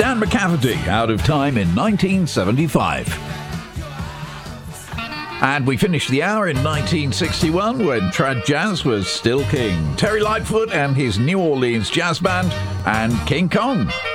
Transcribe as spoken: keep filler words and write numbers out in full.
Dan McCafferty, Out of Time in nineteen seventy-five. And we finished the hour in nineteen sixty-one when trad jazz was still king. Terry Lightfoot and his New Orleans Jazz Band and King Kong.